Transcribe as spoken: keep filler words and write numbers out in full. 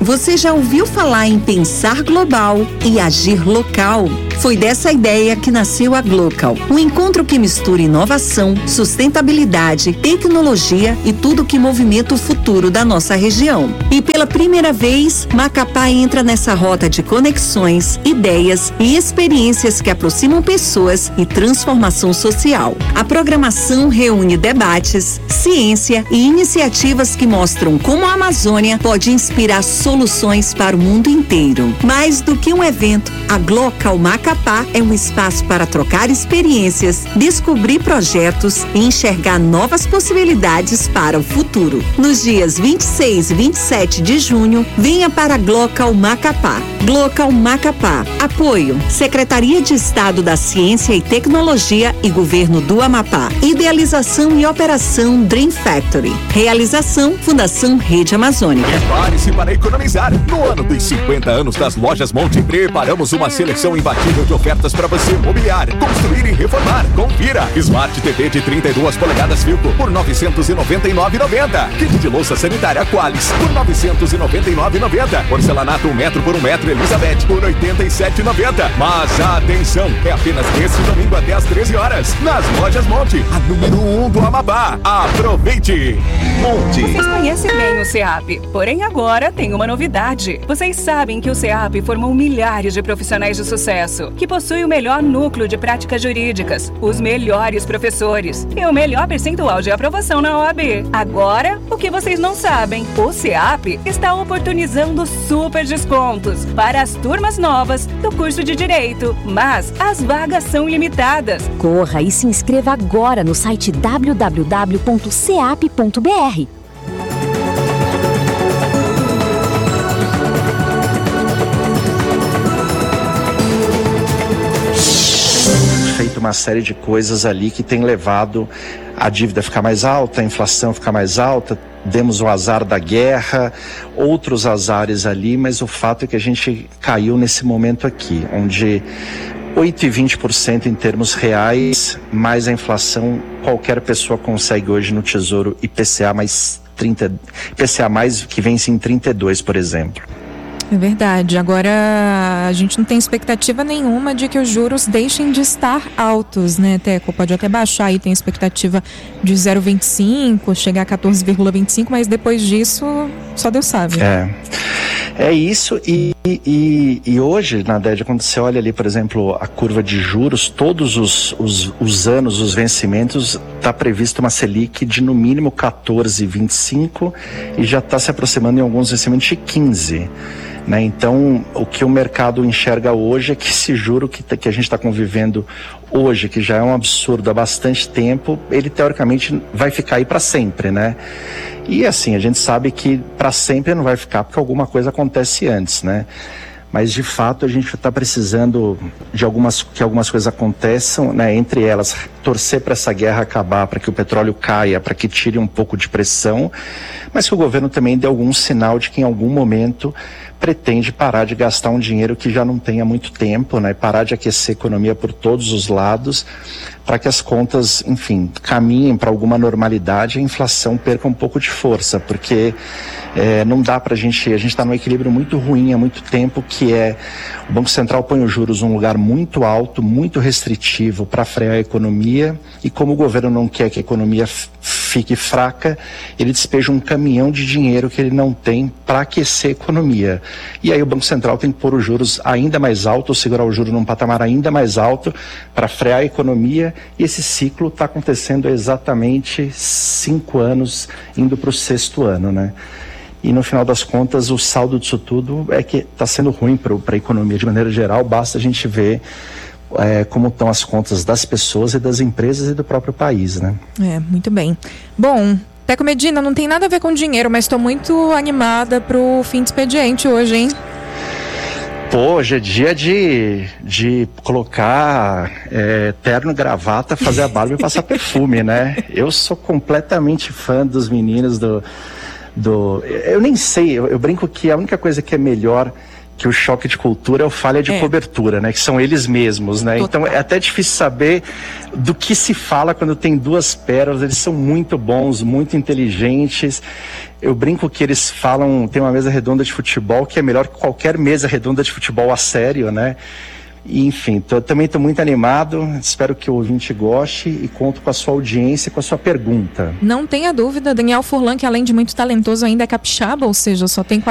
Você já ouviu falar em pensar global e agir local? Foi dessa ideia que nasceu a Glocal, um encontro que mistura inovação, sustentabilidade, tecnologia e tudo que movimenta o futuro da nossa região. E pela primeira vez, Macapá entra nessa rota de conexões, ideias e experiências que aproximam pessoas e transformação social. A programação reúne debates, ciência e iniciativas que mostram como a Amazônia pode inspirar soluções para o mundo inteiro. Mais do que um evento, a Glocal Macapá é um espaço para trocar experiências, descobrir projetos e enxergar novas possibilidades para o futuro. Nos dias vinte e seis e vinte e sete de junho, venha para a Glocal Macapá. Glocal Macapá. Apoio: Secretaria de Estado da Ciência e Tecnologia e Governo do Amapá. Idealização e operação Dream Factory. Realização Fundação Rede Amazônica. Prepare-se para economizar. No ano dos cinquenta anos das Lojas Monte, preparamos uma seleção imbatível de ofertas para você mobiliar, construir e reformar. Confira: Smart T V de trinta e duas polegadas Filco por novecentos e noventa e nove reais e noventa centavos. Kit de louça sanitária Qualis por novecentos e noventa e nove reais e noventa centavos. Porcelanato um metro por um metro Elizabeth por oitenta e sete reais e noventa centavos. Mas atenção, é apenas neste domingo até às treze horas nas Lojas Monte, a número um do Amapá. Aproveite! Monte. Vocês conhecem bem o SEAP, porém agora tem uma novidade. Vocês sabem que o SEAP formou milhares de profissionais de sucesso, que possui o melhor núcleo de práticas jurídicas, os melhores professores e o melhor percentual de aprovação na O A B. Agora, o que vocês não sabem, o SEAP está oportunizando super descontos para as turmas novas do curso de Direito, mas as vagas são limitadas. Corra e se inscreva agora no site w w w ponto seap ponto b r. Feito uma série de coisas ali que tem levado a dívida a ficar mais alta, a inflação a ficar mais alta. Demos o azar da guerra, outros azares ali, mas o fato é que a gente caiu nesse momento aqui, onde oito vírgula vinte por cento em termos reais, mais a inflação, qualquer pessoa consegue hoje no Tesouro I P C A mais trinta, I P C A mais que vence em trinta e dois, por exemplo. É verdade. Agora a gente não tem expectativa nenhuma de que os juros deixem de estar altos, né, Teco? Pode até baixar aí, tem expectativa de zero vírgula vinte e cinco, chegar a quatorze vírgula vinte e cinco, mas depois disso só Deus sabe. É, é isso e, e, e hoje, Nadege, quando você olha ali, por exemplo, a curva de juros, todos os, os, os anos, os vencimentos, está previsto uma Selic de no mínimo quatorze vírgula vinte e cinco e já está se aproximando em alguns vencimentos de quinze. Né? Então, o que o mercado enxerga hoje é que esse juro que, que a gente está convivendo hoje, que já é um absurdo há bastante tempo, ele teoricamente vai ficar aí para sempre, né? E assim, a gente sabe que para sempre não vai ficar, porque alguma coisa acontece antes, né? Mas de fato a gente está precisando de algumas, que algumas coisas aconteçam, né? Entre elas, torcer para essa guerra acabar, para que o petróleo caia, para que tire um pouco de pressão, mas que o governo também dê algum sinal de que em algum momento pretende parar de gastar um dinheiro que já não tem há muito tempo, né? Parar de aquecer a economia por todos os lados, para que as contas, enfim, caminhem para alguma normalidade e a inflação perca um pouco de força, porque é, não dá para a gente, a gente está num equilíbrio muito ruim há muito tempo, que é o Banco Central põe os juros num lugar muito alto, muito restritivo para frear a economia, e como o governo não quer que a economia fique fraca, ele despeja um caminhão de dinheiro que ele não tem para aquecer a economia. E aí o Banco Central tem que pôr os juros ainda mais altos, segurar o juro num patamar ainda mais alto para frear a economia, e esse ciclo está acontecendo há exatamente cinco anos, indo para o sexto ano, né? E no final das contas, o saldo disso tudo é que está sendo ruim para a economia de maneira geral. Basta a gente ver é, como estão as contas das pessoas e das empresas e do próprio país, né? É, muito bem. Bom, Teco Medina, não tem nada a ver com dinheiro, mas estou muito animada para o fim de expediente hoje, hein? Pô, hoje é dia de, de colocar é, terno, gravata, fazer a barba e passar perfume, né? Eu sou completamente fã dos meninos do... do eu nem sei, eu, eu brinco que a única coisa que é melhor que o choque de cultura é o falha de é. cobertura, né? Que são eles mesmos, né? Total. Então é até difícil saber do que se fala quando tem duas pérolas. Eles são muito bons, muito inteligentes. Eu brinco que eles falam, tem uma mesa redonda de futebol que é melhor que qualquer mesa redonda de futebol a sério, né? E, enfim, tô, também estou muito animado, espero que o ouvinte goste e conto com a sua audiência e com a sua pergunta. Não tenha dúvida, Daniel Furlan, que além de muito talentoso ainda é capixaba, ou seja, só tem